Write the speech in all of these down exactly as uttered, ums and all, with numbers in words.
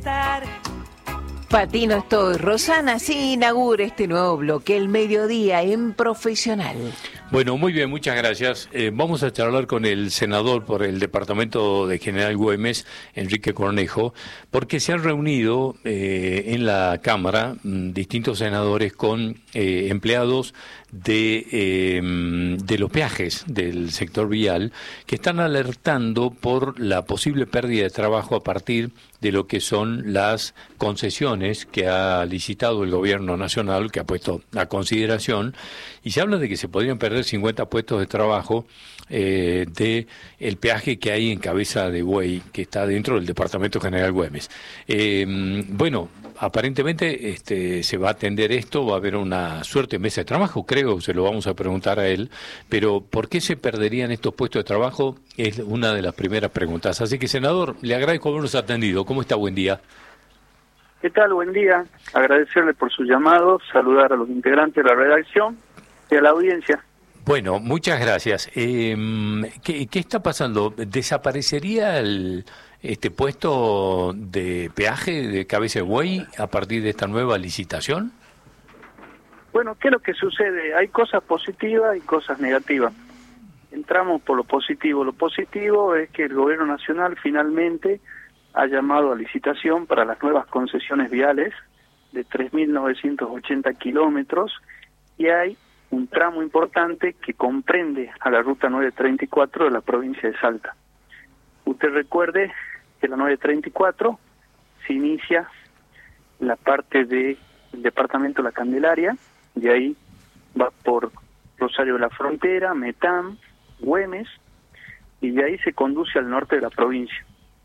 Patino estoy. Rosana, sí inaugura este nuevo bloque, el mediodía en Profesional. Bueno, muy bien, muchas gracias. Eh, vamos a charlar con el senador por el departamento de General Güemes, Enrique Cornejo, porque se han reunido eh, en la Cámara m, distintos senadores con eh, empleados de, eh, de los peajes del sector vial, que están alertando por la posible pérdida de trabajo a partir de lo que son las concesiones que ha licitado el gobierno nacional, que ha puesto a consideración, y se habla de que se podrían perder cincuenta puestos de trabajo eh, de el peaje que hay en Cabeza de Buey, que está dentro del Departamento General Güemes. Eh, bueno, aparentemente este, se va a atender esto, va a haber una suerte de mesa de trabajo, creo, se lo vamos a preguntar a él, pero ¿por qué se perderían estos puestos de trabajo? Es una de las primeras preguntas. Así que, senador, le agradezco habernos atendido. ¿Cómo está? Buen día. ¿Qué tal? Buen día. Agradecerle por su llamado, saludar a los integrantes de la redacción y a la audiencia. Bueno, muchas gracias. Eh, ¿qué, ¿Qué está pasando? ¿Desaparecería el, este puesto de peaje de Cabeza de Buey a partir de esta nueva licitación? Bueno, ¿qué es lo que sucede? Hay cosas positivas y cosas negativas. Entramos por lo positivo. Lo positivo es que el Gobierno Nacional finalmente ha llamado a licitación para las nuevas concesiones viales de tres mil novecientos ochenta kilómetros y hay un tramo importante que comprende a la ruta nueve treinta y cuatro de la provincia de Salta. Usted recuerde que la nueve treinta y cuatro se inicia en la parte del departamento de La Candelaria, de ahí va por Rosario de la Frontera, Metán, Güemes, y de ahí se conduce al norte de la provincia.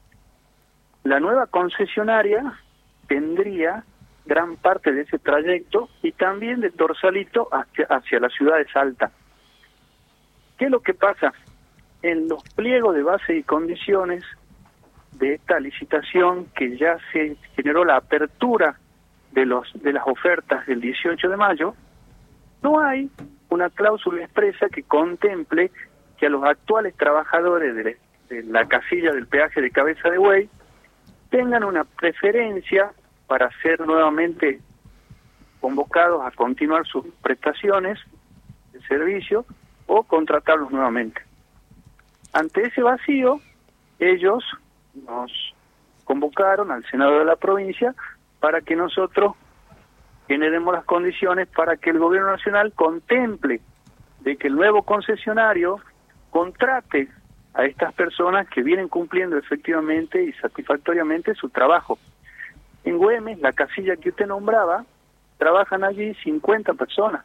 La nueva concesionaria tendría gran parte de ese trayecto y también de Torsalito hacia, hacia la ciudad de Salta. ¿Qué es lo que pasa? En los pliegos de base y condiciones de esta licitación, que ya se generó la apertura de los de las ofertas del dieciocho de mayo, no hay una cláusula expresa que contemple que a los actuales trabajadores de, de la casilla del peaje de Cabeza de Buey tengan una preferencia para ser nuevamente convocados a continuar sus prestaciones de servicio o contratarlos nuevamente. Ante ese vacío, ellos nos convocaron al Senado de la provincia para que nosotros generemos las condiciones para que el Gobierno Nacional contemple de que el nuevo concesionario contrate a estas personas que vienen cumpliendo efectivamente y satisfactoriamente su trabajo. En Güemes, la casilla que usted nombraba, trabajan allí cincuenta personas.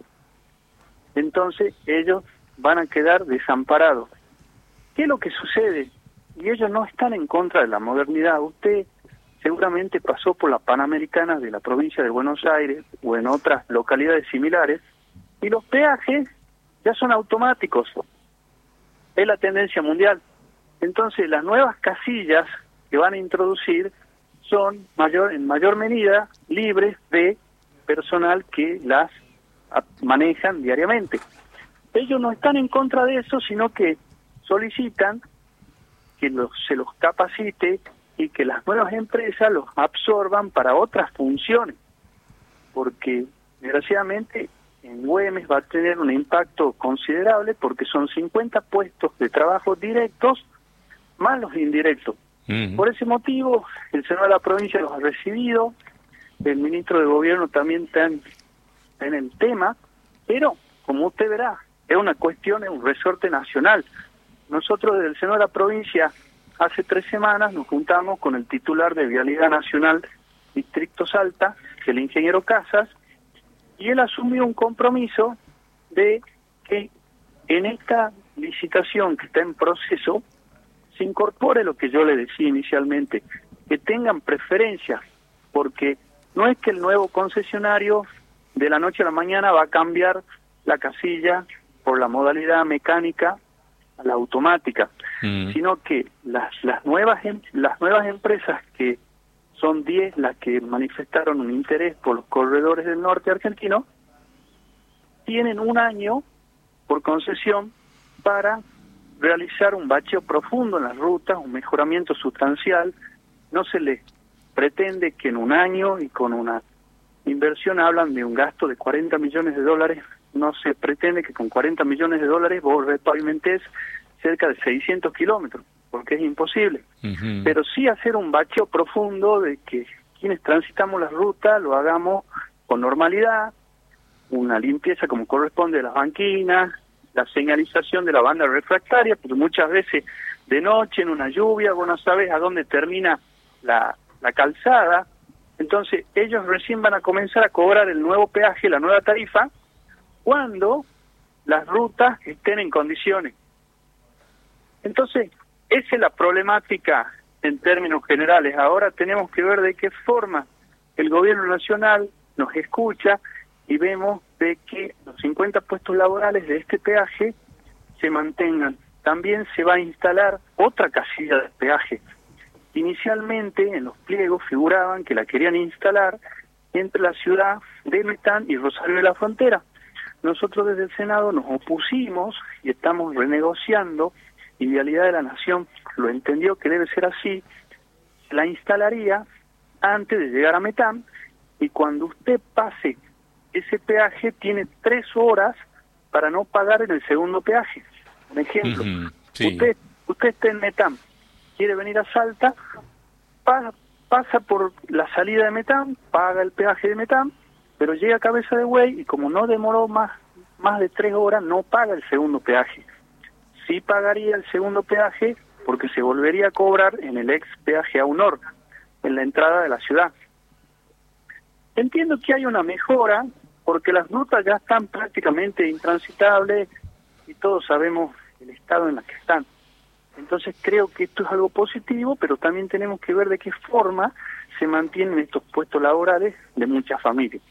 Entonces, ellos van a quedar desamparados. ¿Qué es lo que sucede? Y ellos no están en contra de la modernidad. Usted seguramente pasó por la Panamericana de la provincia de Buenos Aires o en otras localidades similares, y los peajes ya son automáticos. Es la tendencia mundial. Entonces, las nuevas casillas que van a introducir son mayor en mayor medida libres de personal que las manejan diariamente. Ellos no están en contra de eso, sino que solicitan que los, se los capacite y que las nuevas empresas los absorban para otras funciones, porque desgraciadamente en Güemes va a tener un impacto considerable porque son cincuenta puestos de trabajo directos más los indirectos. Uh-huh. Por ese motivo, el Senado de la provincia los ha recibido, el ministro de Gobierno también está en, en el tema, pero como usted verá, es una cuestión, es un resorte nacional. Nosotros desde el Senado de la provincia, hace tres semanas, nos juntamos con el titular de Vialidad Nacional Distrito Salta, el ingeniero Casas, y él asumió un compromiso de que en esta licitación que está en proceso se incorpore lo que yo le decía inicialmente, que tengan preferencias, porque no es que el nuevo concesionario de la noche a la mañana va a cambiar la casilla por la modalidad mecánica a la automática, mm. sino que las las nuevas las nuevas empresas, que son diez las que manifestaron un interés por los corredores del norte argentino, tienen un año por concesión para realizar un bacheo profundo en las rutas, un mejoramiento sustancial. No se les pretende que en un año y con una inversión, hablan de un gasto de cuarenta millones de dólares, no se pretende que con cuarenta millones de dólares vos repavimentes cerca de seiscientos kilómetros, porque es imposible. Uh-huh. Pero sí hacer un bacheo profundo de que quienes transitamos la ruta lo hagamos con normalidad, una limpieza como corresponde de las banquinas, la señalización de la banda refractaria, porque muchas veces de noche en una lluvia vos no sabes a dónde termina la, la calzada, entonces ellos recién van a comenzar a cobrar el nuevo peaje, la nueva tarifa, cuando las rutas estén en condiciones. Entonces, esa es la problemática en términos generales. Ahora tenemos que ver de qué forma el gobierno nacional nos escucha y vemos de que los cincuenta puestos laborales de este peaje se mantengan. También se va a instalar otra casilla de peaje. Inicialmente en los pliegos figuraban que la querían instalar entre la ciudad de Metán y Rosario de la Frontera. Nosotros desde el Senado nos opusimos y estamos renegociando, y Vialidad de la Nación lo entendió que debe ser así, la instalaría antes de llegar a Metán, y cuando usted pase ese peaje tiene tres horas para no pagar en el segundo peaje. Un ejemplo, uh-huh, sí. usted usted está en Metán, quiere venir a Salta, pasa, pasa por la salida de Metán, paga el peaje de Metán, pero llega a Cabeza de Buey y como no demoró más, más de tres horas, no paga el segundo peaje. Sí pagaría el segundo peaje porque se volvería a cobrar en el ex peaje Aunor, en la entrada de la ciudad. Entiendo que hay una mejora porque las rutas ya están prácticamente intransitables y todos sabemos el estado en el que están. Entonces creo que esto es algo positivo, pero también tenemos que ver de qué forma se mantienen estos puestos laborales de muchas familias.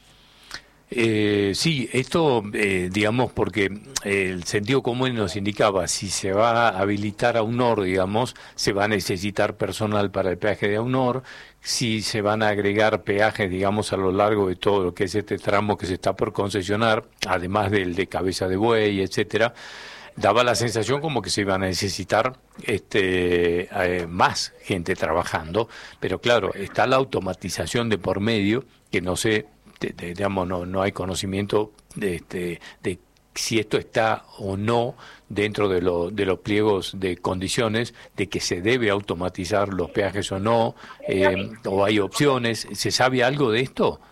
Eh, sí, esto, eh, digamos, porque el sentido común nos indicaba, si se va a habilitar Aunor, digamos, se va a necesitar personal para el peaje de Aunor, si se van a agregar peajes, digamos, a lo largo de todo lo que es este tramo que se está por concesionar, además del de Cabeza de Buey, etcétera, daba la sensación como que se iban a necesitar este eh, más gente trabajando, pero claro, está la automatización de por medio, que no sé, de, de, digamos, no, no hay conocimiento de, este, de si esto está o no dentro de, lo, de los pliegos de condiciones, de que se debe automatizar los peajes o no, eh, o hay opciones. ¿Se sabe algo de esto?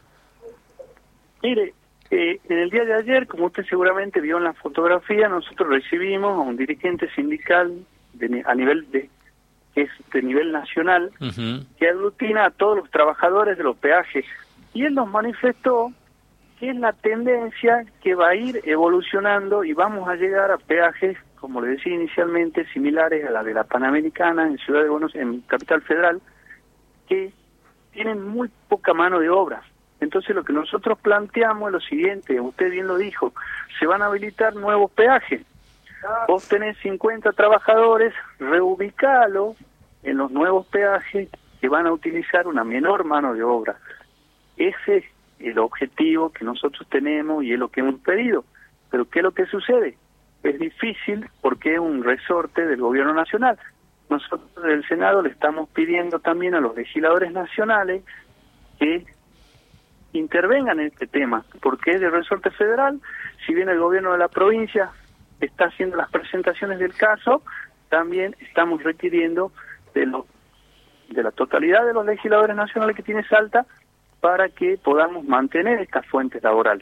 Mire, Eh, en el día de ayer, como usted seguramente vio en la fotografía, nosotros recibimos a un dirigente sindical de, a nivel de que es de nivel nacional, uh-huh. que aglutina a todos los trabajadores de los peajes, y él nos manifestó que es la tendencia que va a ir evolucionando y vamos a llegar a peajes, como le decía inicialmente, similares a la de la Panamericana en Ciudad de Buenos Aires, en Capital Federal, que tienen muy poca mano de obra. Entonces lo que nosotros planteamos es lo siguiente, usted bien lo dijo, se van a habilitar nuevos peajes. Vos tenés cincuenta trabajadores, reubicalo en los nuevos peajes que van a utilizar una menor mano de obra. Ese es el objetivo que nosotros tenemos y es lo que hemos pedido. Pero ¿qué es lo que sucede? Es difícil porque es un resorte del gobierno nacional. Nosotros del Senado le estamos pidiendo también a los legisladores nacionales que intervengan en este tema, porque es de resorte federal. Si bien el gobierno de la provincia está haciendo las presentaciones del caso, también estamos requiriendo de, lo, de la totalidad de los legisladores nacionales que tiene Salta para que podamos mantener estas fuentes laborales.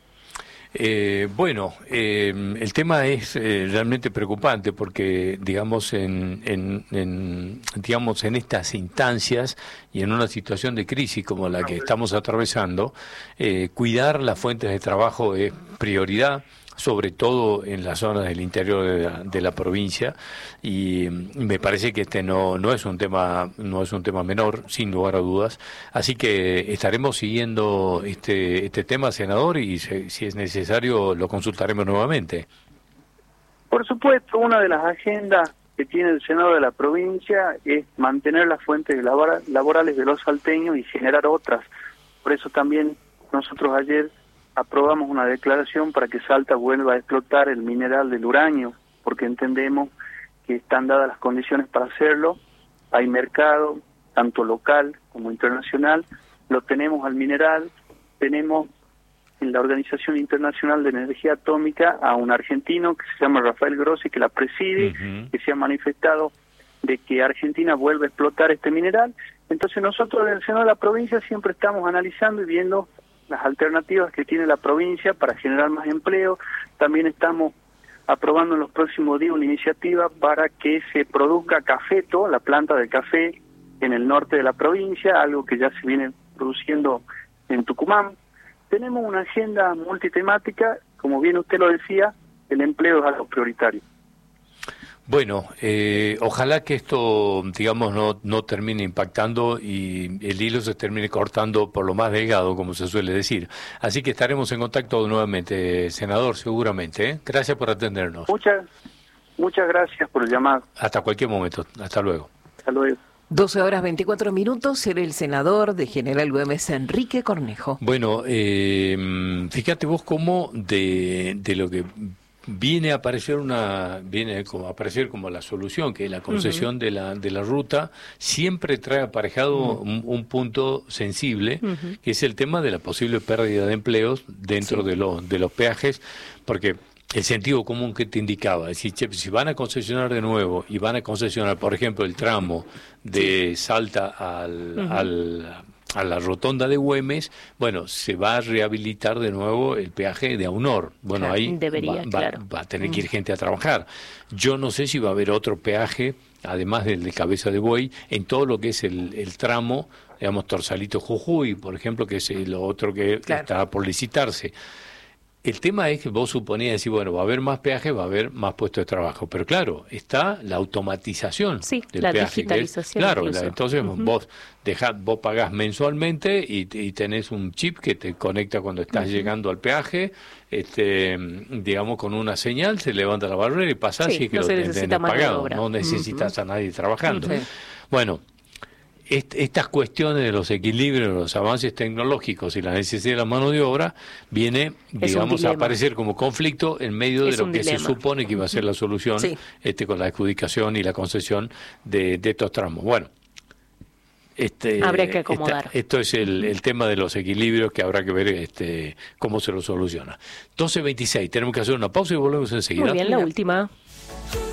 Eh, bueno, eh, el tema es eh, realmente preocupante porque, digamos, en, en, en, digamos, en estas instancias y en una situación de crisis como la que estamos atravesando, eh, cuidar las fuentes de trabajo es prioridad, sobre todo en las zonas del interior de la, de la provincia, y me parece que este no no es un tema no es un tema menor, sin lugar a dudas. Así que estaremos siguiendo este este tema, senador, y se, si es necesario lo consultaremos nuevamente. Por supuesto, una de las agendas que tiene el Senado de la provincia es mantener las fuentes labora, laborales de los salteños y generar otras. Por eso también nosotros ayer aprobamos una declaración para que Salta vuelva a explotar el mineral del uranio, porque entendemos que están dadas las condiciones para hacerlo, hay mercado, tanto local como internacional, lo tenemos al mineral, tenemos en la Organización Internacional de Energía Atómica a un argentino que se llama Rafael Grossi, que la preside, uh-huh. que se ha manifestado de que Argentina vuelve a explotar este mineral. Entonces nosotros en el Senado de la provincia siempre estamos analizando y viendo las alternativas que tiene la provincia para generar más empleo. También estamos aprobando en los próximos días una iniciativa para que se produzca cafeto, la planta de café en el norte de la provincia, algo que ya se viene produciendo en Tucumán. Tenemos una agenda multitemática, como bien usted lo decía, el empleo es algo prioritario. Bueno, eh, ojalá que esto, digamos, no, no termine impactando y el hilo se termine cortando por lo más delgado, como se suele decir. Así que estaremos en contacto nuevamente, senador, seguramente. ¿eh? Gracias por atendernos. Muchas, muchas gracias por el llamado. Hasta cualquier momento. Hasta luego. Hasta luego. doce horas veinticuatro minutos, era el senador de General Güemes, Enrique Cornejo. Bueno, eh, fíjate vos cómo de, de lo que viene a aparecer una viene como a aparecer como la solución, que es la concesión uh-huh. de la de la ruta, siempre trae aparejado uh-huh. un, un punto sensible, uh-huh. que es el tema de la posible pérdida de empleos dentro sí. de los de los peajes, porque el sentido común que te indicaba, es decir, che, si van a concesionar de nuevo y van a concesionar, por ejemplo, el tramo de Salta al, uh-huh. al a la rotonda de Güemes, bueno, se va a rehabilitar de nuevo el peaje de Aunor. Bueno, claro, ahí debería, va, va, claro. va a tener que ir gente a trabajar. Yo no sé si va a haber otro peaje, además del de Cabeza de Buey, en todo lo que es el, el tramo, digamos, Torsalito Jujuy, por ejemplo, que es lo otro que claro. está por licitarse. El tema es que vos suponías decir, bueno, va a haber más peajes, va a haber más puestos de trabajo, pero claro, está la automatización sí, del la peaje. digitalización. Claro, la, entonces uh-huh. vos dejá, vos pagás mensualmente y, y tenés un chip que te conecta cuando estás uh-huh. llegando al peaje, este, digamos, con una señal, se levanta la barrera y pasás sí, y que no lo tenés pagado, no necesitas uh-huh. a nadie trabajando. Uh-huh. Bueno, estas cuestiones de los equilibrios, los avances tecnológicos y la necesidad de la mano de obra viene, digamos, a aparecer como conflicto en medio de es lo que dilema. Se supone que iba a ser la solución sí. este con la adjudicación y la concesión de, de estos tramos. Bueno, este, habrá que acomodar. Esta, esto es el, el tema de los equilibrios que habrá que ver este cómo se lo soluciona. doce veintiséis, tenemos que hacer una pausa y volvemos enseguida. Muy bien, la última.